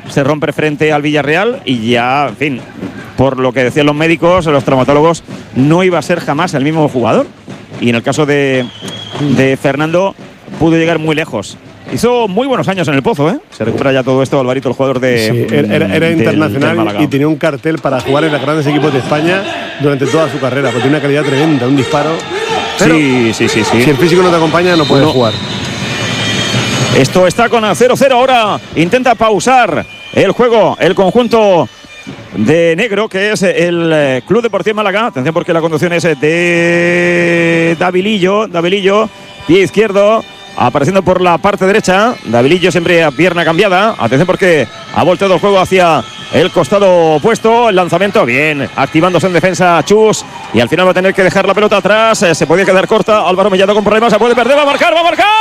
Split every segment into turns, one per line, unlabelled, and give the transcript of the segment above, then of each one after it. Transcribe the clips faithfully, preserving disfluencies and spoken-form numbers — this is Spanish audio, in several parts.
se rompe frente al Villarreal y ya, en fin, por lo que decían los médicos, los traumatólogos, no iba a ser jamás el mismo jugador. Y en el caso de, de Fernando, pudo llegar muy lejos. Hizo muy buenos años en el Pozo, ¿eh? Se recupera ya todo esto, Alvarito, el jugador de...
Sí, era, era, era
del,
internacional
del
y tenía un cartel para jugar en los grandes equipos de España durante toda su carrera, porque tiene una calidad tremenda, un disparo. Pero
sí, sí, sí, sí.
Si el físico no te acompaña, no puedes
no.
jugar.
Esto está con cero cero ahora. Intenta pausar el juego, el conjunto de negro, que es el Club Deportivo Málaga. Atención porque la conducción es de Davilillo, Davilillo, pie izquierdo, apareciendo por la parte derecha. Davilillo siempre a pierna cambiada. Atención porque ha volteado el juego hacia el costado opuesto. El lanzamiento bien, activándose en defensa Chus. Y al final va a tener que dejar la pelota atrás. Se podía quedar corta. Álvaro Mellado con problemas. Se puede perder. Va a marcar, va a marcar.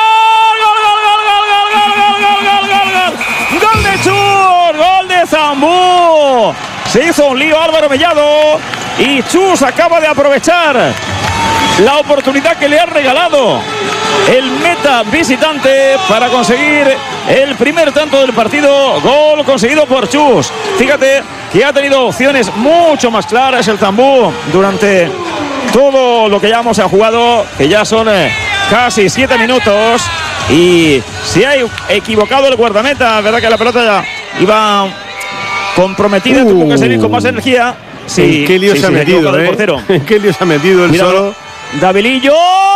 ¡Gol de Chus! ¡Gol de Zambú! Se hizo un lío Álvaro Mellado y Chus acaba de aprovechar la oportunidad que le ha regalado el meta visitante para conseguir el primer tanto del partido. Gol conseguido por Chus. Fíjate que ha tenido opciones mucho más claras el Zambú durante todo lo que ya hemos jugado, que ya son eh, casi siete minutos. Y se ha equivocado el guardameta, verdad que la pelota ya iba comprometida, uh, tuvo que salir con más energía. Sí,
¿En qué lío
sí,
se ha
sí,
metido, eh? ¿En qué lío se ha metido el
Míralo.
solo?
Davilillo,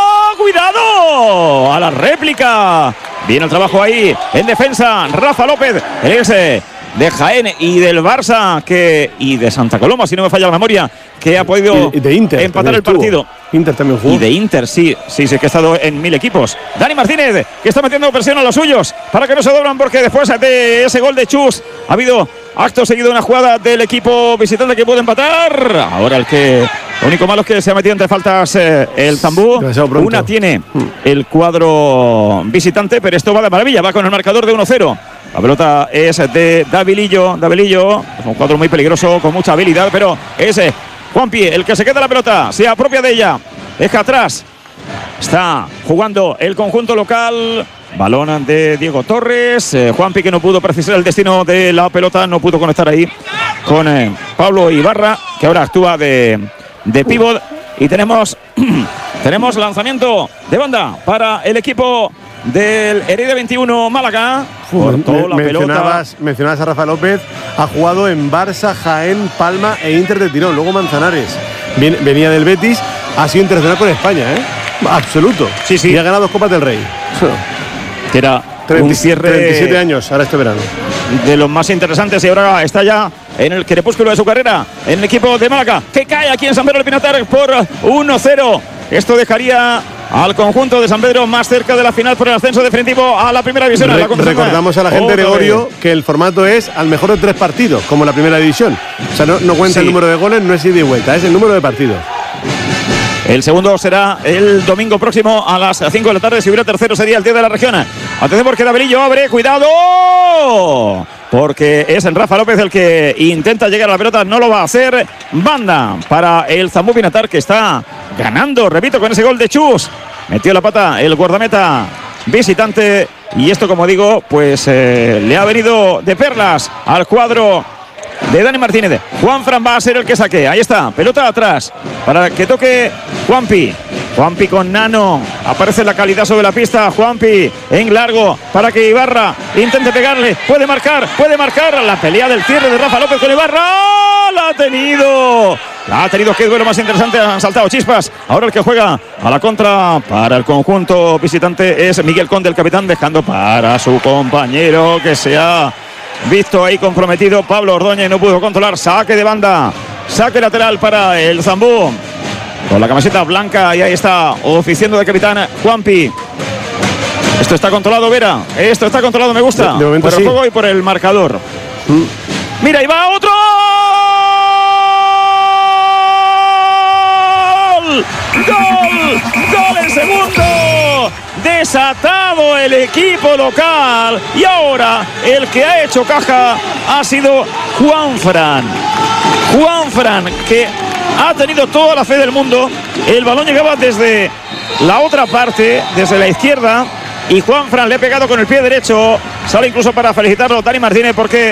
cuidado, a la réplica. Bien el trabajo ahí en defensa. Rafa López, el ex de Jaén y del Barça que, y de Santa Coloma, si no me falla la memoria, que ha podido
y de Inter,
empatar el partido.
Inter también jugó.
Y de Inter, sí, sí, sí, que ha estado en mil equipos. Dani Martínez, que está metiendo presión a los suyos para que no se doblan, porque después de ese gol de Chus ha habido acto seguido una jugada del equipo visitante que puede empatar. Ahora el que lo único malo es que se ha metido entre faltas eh, el Zambú. Una tiene el cuadro visitante, pero esto va de maravilla, va con el marcador de uno cero. La pelota es de Davilillo. Davilillo es un cuadro muy peligroso, con mucha habilidad, pero es eh, Juanpi el que se queda la pelota, se apropia de ella, deja atrás. Está jugando el conjunto local. Balón de Diego Torres. Eh, Juanpi, que no pudo precisar el destino de la pelota, no pudo conectar ahí con eh, Pablo Ibarra, que ahora actúa de, de pívot. Y tenemos, tenemos lanzamiento de banda para el equipo del Heredia veintiuno Málaga.
Cortó la mencionabas, pelota. Mencionabas a Rafa López, ha jugado en Barça, Jaén, Palma e Inter de Tirón. Luego Manzanares, Bien, venía del Betis, ha sido internacional con España, ¿eh? Absoluto.
Sí, sí.
Y ha ganado dos Copas del Rey.
Que era
treinta,
un cierre
treinta y siete años ahora este verano.
De los más interesantes, y ahora está ya en el crepúsculo de su carrera en el equipo de Málaga, que cae aquí en San Pedro del Pinatar por uno cero. Esto dejaría al conjunto de San Pedro más cerca de la final por el ascenso definitivo a la primera división.
Re
la
recordamos a la gente, Gregorio, que el formato es al mejor de tres partidos, como la primera división. O sea, no, no cuenta sí. el número de goles, no es ida y vuelta, es el número de partidos.
El segundo será el domingo próximo a las cinco de la tarde. Si hubiera tercero sería el diez de la región. Atención porque Davilillo abre, cuidado, porque es en Rafa López el que intenta llegar a la pelota, no lo va a hacer. Banda para el Zambú Pinatar, que está ganando, repito, con ese gol de Chus. Metió la pata el guardameta visitante y esto, como digo, pues eh, le ha venido de perlas al cuadro de Dani Martínez. Juanfran va a ser el que saque. Ahí está, pelota atrás para que toque Juanpi. Juanpi con Nano. Aparece la calidad sobre la pista. Juanpi en largo para que Ibarra intente pegarle. Puede marcar, puede marcar. La pelea del cierre de Rafa López con Ibarra. La ha tenido. La ha tenido. Qué duelo más interesante. Han saltado chispas. Ahora el que juega a la contra para el conjunto visitante es Miguel Conde, el capitán, dejando para su compañero que se ha visto ahí comprometido. Pablo Ordóñez no pudo controlar. Saque de banda. Saque lateral para el Zambú. Con la camiseta blanca y ahí está oficiando de capitán Juanpi. Esto está controlado, Vera. Esto está controlado, me gusta.
De, de
por el
sí.
juego y por el marcador. Mm. Mira, y va otro. ¡Gol! ¡Gol! ¡Gol el segundo! Desatado el equipo local. Y ahora el que ha hecho caja ha sido Juanfran. Juanfran, que ha tenido toda la fe del mundo. El balón llegaba desde la otra parte, desde la izquierda, y Juanfran le ha pegado con el pie derecho. Sale incluso para felicitarlo Dani Martínez porque